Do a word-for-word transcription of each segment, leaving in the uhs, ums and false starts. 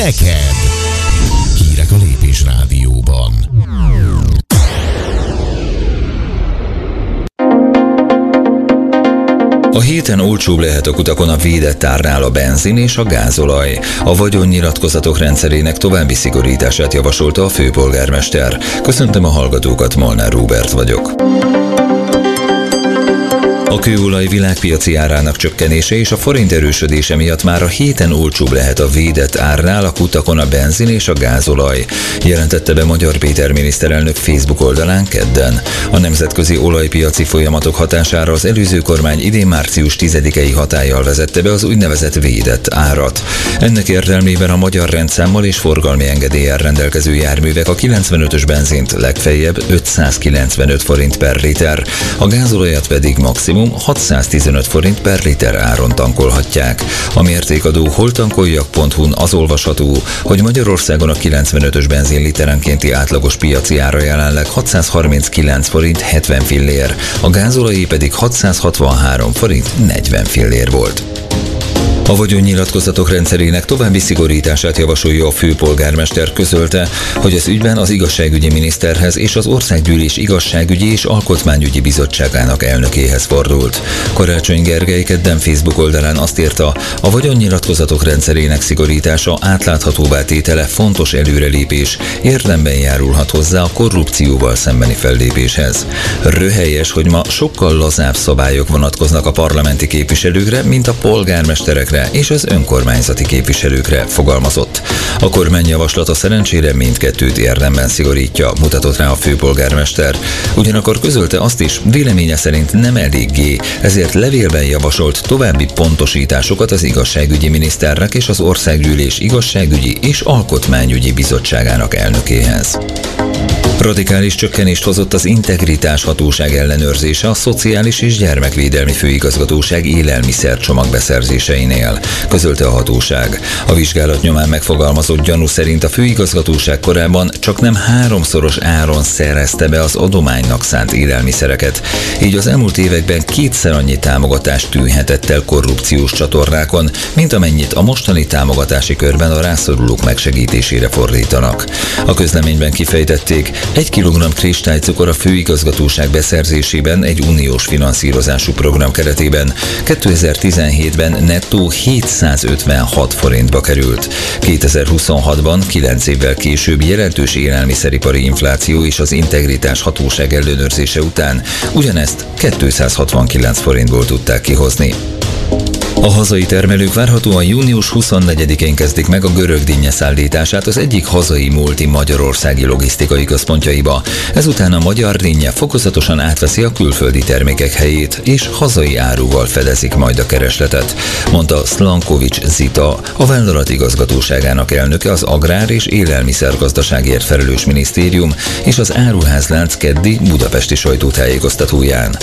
neked. Hírek a Lépés Rádióban. A héten olcsóbb lehet a kutakon a védett árnál a benzin és a gázolaj. A vagyonnyilatkozatok rendszerének további szigorítását javasolta a főpolgármester. Köszöntöm a hallgatókat, Molnár Róbert vagyok. A kőolaj világpiaci árának csökkenése és a forint erősödése miatt már a héten olcsóbb lehet a védett árnál a kutakon a benzin és a gázolaj, jelentette be Magyar Péter miniszterelnök Facebook oldalán kedden. A nemzetközi olajpiaci folyamatok hatására az előző kormány idén március tizedikei hatállyal vezette be az úgynevezett védett árat. Ennek értelmében a magyar rendszámmal és forgalmi engedéllyel rendelkező járművek a kilencvenötös benzint legfeljebb ötszázkilencvenöt forint per liter, a gázolajat pedig maximum hatszáztizenöt forint per liter áron tankolhatják. A mértékadó holtankoljak pont hu-n az olvasható, hogy Magyarországon a kilencvenötös benzin literenkénti átlagos piaci ára jelenleg hatszázharminckilenc forint hetven fillér, a gázolajé pedig hatszázhatvanhárom forint negyven fillér volt. A vagyonnyilatkozatok rendszerének további szigorítását javasolja a főpolgármester, közölte, hogy az ügyben az igazságügyi miniszterhez és az Országgyűlés igazságügyi és alkotmányügyi bizottságának elnökéhez fordult. Karácsony Gergely kedden Facebook oldalán azt írta, a vagyonnyilatkozatok rendszerének szigorítása, átláthatóvá tétele fontos előrelépés, érdemben járulhat hozzá a korrupcióval szembeni fellépéshez. Röhelyes, hogy ma sokkal lazább szabályok vonatkoznak a parlamenti képviselőkre, mint a polgármesterek és az önkormányzati képviselőkre, fogalmazott. A kormány javaslata szerencsére mindkettőt érdemben szigorítja, mutatott rá a főpolgármester. Ugyanakkor közölte azt is, véleménye szerint nem eléggé, ezért levélben javasolt további pontosításokat az igazságügyi miniszternek és az Országgyűlés igazságügyi és alkotmányügyi bizottságának elnökéhez. Radikális csökkenést hozott az Integritás Hatóság ellenőrzése a Szociális és Gyermekvédelmi Főigazgatóság élelmiszercsomag beszerzéseinél, közölte a hatóság. A vizsgálat nyomán megfogalmazott gyanú szerint a főigazgatóság korábban csak nem háromszoros áron szerezte be az adománynak szánt élelmiszereket, így az elmúlt években kétszer annyi támogatást tűnhetett el korrupciós csatornákon, mint amennyit a mostani támogatási körben a rászorulók megsegítésére fordítanak. A közleményben kifejtették, egy kilogramm kristálycukor a főigazgatóság beszerzésében egy uniós finanszírozású program keretében kétezer-tizenhétben nettó hétszázötvenhat forintba került. kétezer-huszonhatban, kilenc évvel később jelentős élelmiszeripari infláció és az Integritás Hatóság ellenőrzése után ugyanezt kétszázhatvankilenc forintból tudták kihozni. A hazai termelők várhatóan június huszonnegyedikén kezdik meg a görög dinnye szállítását az egyik hazai multi magyarországi logisztikai központjaiba. Ezután a magyar dinnye fokozatosan átveszi a külföldi termékek helyét, és hazai áruval fedezik majd a keresletet, mondta Szlankovics Zita, a vállalat igazgatóságának elnöke, az Agrár- és Élelmiszergazdaságért felelős minisztérium és az Áruházlánc keddi budapesti sajtótájékoztatóján.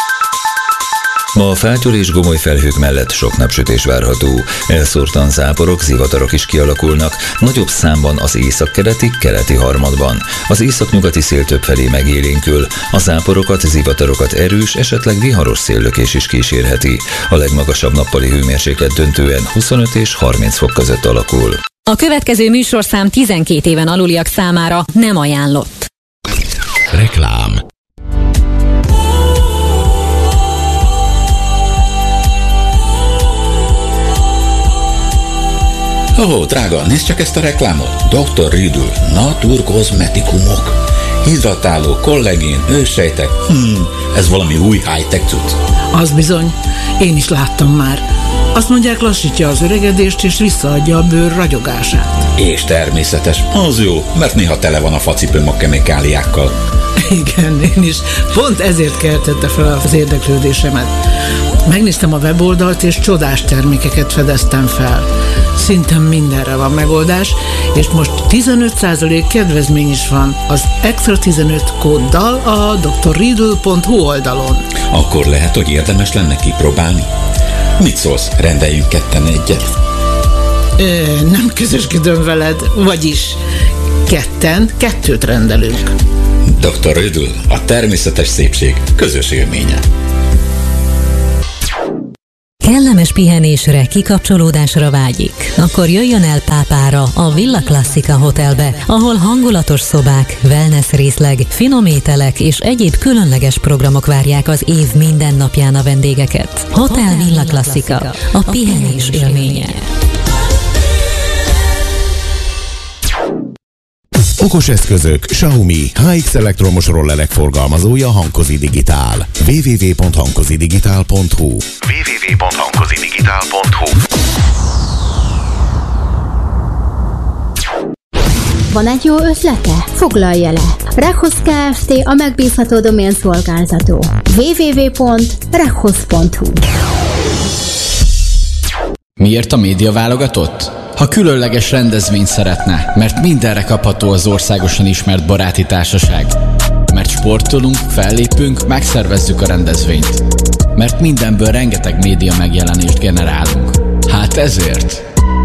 Ma a fátyol és gomoly felhők mellett sok napsütés várható. Elszórtan záporok, zivatarok is kialakulnak, nagyobb számban az északkeleti, keleti harmadban. Az északnyugati szél többfelé megélénkül, a záporokat, zivatarokat erős, esetleg viharos széllökés is kísérheti. A legmagasabb nappali hőmérséklet döntően huszonöt és harminc fok között alakul. A következő műsorszám tizenkét éven aluliak számára nem ajánlott. Reklám. Ó, oh, drága, nézd csak ezt a reklámot. doktor Riedl, naturkozmetikumok. Hidratáló, kollagén, őssejtek. Hmm, ez valami új high-tech cucc. Az bizony, én is láttam már. Azt mondják, lassítja az öregedést és visszaadja a bőr ragyogását. És természetes, az jó, mert néha tele van a facipőm a kemikáliákkal. Igen, én is. Pont ezért keltette fel az érdeklődésemet. Megnéztem a weboldalt, és csodás termékeket fedeztem fel. Szinte mindenre van megoldás, és most tizenöt százalék kedvezmény is van az Extra tizenöt kóddal a doktor riedl pont hu oldalon. Akkor lehet, hogy érdemes lenne kipróbálni. Mit szólsz, rendeljünk ketten egyet? Ö, nem közösködöm veled, vagyis ketten kettőt rendelünk. doktor Riedl, a természetes szépség közös élménye. kellemes pihenésre, kikapcsolódásra vágyik? Akkor jöjjön el Pápára, a Villa Classica Hotelbe, ahol hangulatos szobák, wellness részleg, finom ételek és egyéb különleges programok várják az év minden napján a vendégeket. Hotel Villa Classica, a pihenés élménye. Okos eszközök, Xiaomi, há iksz elektromos rollerek forgalmazója Hankozi Digitál. double-u double-u double-u pont hankozidigitál pont hu double-u double-u double-u pont hankozidigitál pont hu. Van egy jó ötlete? Foglalja le! Rekhoz Kft. A megbízható domén szolgáltató. double-u double-u double-u pont rekhoz pont hu. Miért a média válogatott? Ha különleges rendezvényt szeretne, mert mindenre kapható az országosan ismert baráti társaság. Mert sportolunk, fellépünk, megszervezzük a rendezvényt. Mert mindenből rengeteg média megjelenést generálunk. Hát ezért.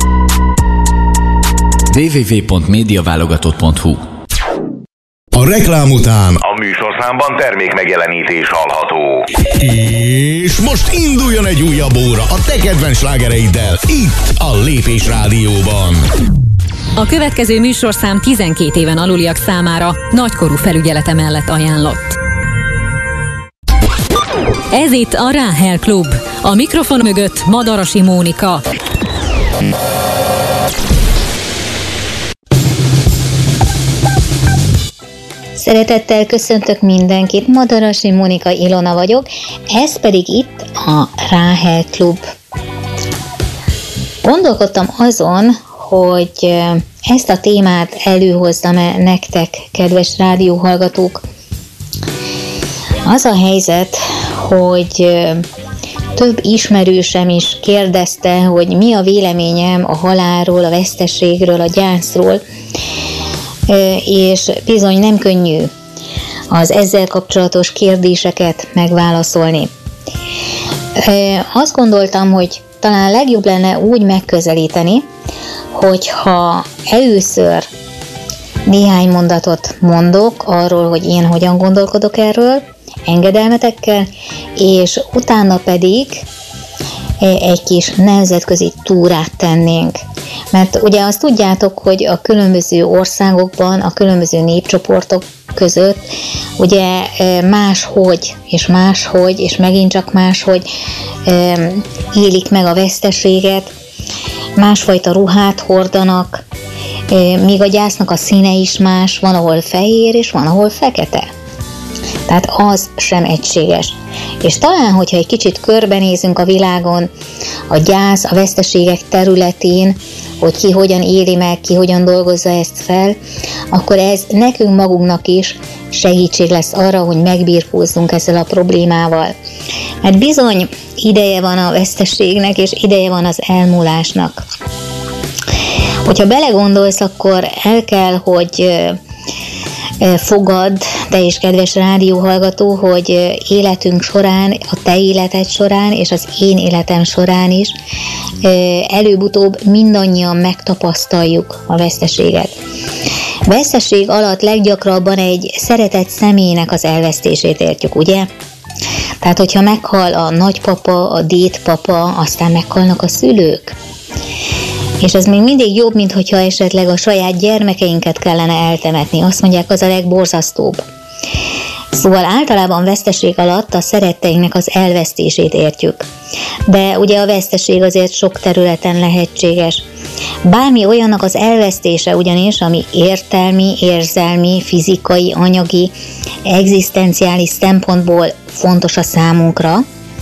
double-u double-u double-u pont médiaválogatott pont hu. A reklám után a műsorszámban termék megjelenítés hallható. És most induljon egy újabb óra a te kedvenc slágereiddel, itt a Lépés Rádióban. A következő műsorszám tizenkét éven aluliak számára nagykorú felügyelete mellett ajánlott. Ez itt a Ráhel Klub. A mikrofon mögött Madarasi Mónika. Szeretettel köszöntök mindenkit, Madarasi Mónika Ilona vagyok, ez pedig itt a Ráhel Klub. Gondolkodtam azon, hogy ezt a témát előhozzam-e nektek, kedves rádióhallgatók. Az a helyzet, hogy több ismerősem is kérdezte, hogy mi a véleményem a halálról, a veszteségről, a gyászról, és bizony nem könnyű az ezzel kapcsolatos kérdéseket megválaszolni. Azt gondoltam, hogy talán legjobb lenne úgy megközelíteni, hogyha először néhány mondatot mondok arról, hogy én hogyan gondolkodok erről, engedelmetekkel, és utána pedig egy kis nemzetközi túrát tennénk. Mert ugye azt tudjátok, hogy a különböző országokban, a különböző népcsoportok között ugye máshogy, és máshogy, és megint csak máshogy élik meg a veszteséget, másfajta ruhát hordanak, míg a gyásznak a színe is más, van ahol fehér, és van ahol fekete. Tehát az sem egységes. És talán, hogyha egy kicsit körbenézünk a világon, a gyász, a veszteségek területén, hogy ki hogyan éli meg, ki hogyan dolgozza ezt fel, akkor ez nekünk magunknak is segítség lesz arra, hogy megbirkózzunk ezzel a problémával. Mert bizony ideje van a veszteségnek, és ideje van az elmúlásnak. Hogyha belegondolsz, akkor el kell, hogy fogadd, te is kedves rádióhallgató, hogy életünk során, a te életed során, és az én életem során is előbb-utóbb mindannyian megtapasztaljuk a veszteséget. Veszteség alatt leggyakrabban egy szeretett személynek az elvesztését értjük, ugye? Tehát, hogyha meghal a nagypapa, a dédpapa, aztán meghalnak a szülők. És ez még mindig jobb, mint hogyha esetleg a saját gyermekeinket kellene eltemetni. Azt mondják, az a legborzasztóbb. Szóval általában veszteség alatt a szeretteinknek az elvesztését értjük. De ugye a veszteség azért sok területen lehetséges. Bármi olyannak az elvesztése ugyanis, ami értelmi, érzelmi, fizikai, anyagi, egzisztenciális szempontból fontos a számunkra,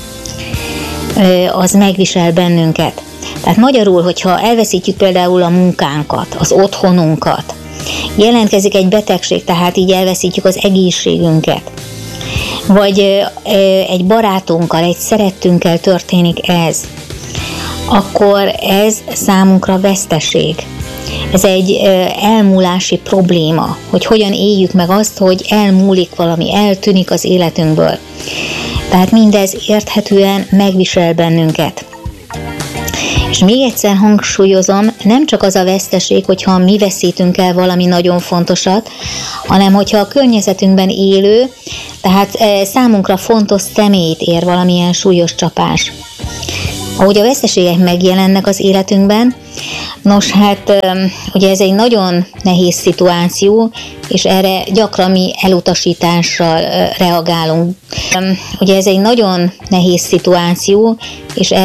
az megvisel bennünket. Tehát magyarul, hogyha elveszítjük például a munkánkat, az otthonunkat, jelentkezik egy betegség, tehát így elveszítjük az egészségünket, vagy egy barátunkkal, egy szerettünkkel történik ez, akkor ez számunkra veszteség. Ez egy elmúlási probléma, hogy hogyan éljük meg azt, hogy elmúlik valami, eltűnik az életünkből. Tehát mindez érthetően megvisel bennünket. És még egyszer hangsúlyozom, nem csak az a veszteség, hogyha mi veszítünk el valami nagyon fontosat, hanem hogyha a környezetünkben élő, tehát számunkra fontos személyt ér valamilyen súlyos csapás. ahogy a veszteségek megjelennek az életünkben, nos hát ugye ez egy nagyon nehéz szituáció, és erre gyakran mi elutasítással reagálunk. Ugye ez egy nagyon nehéz szituáció, és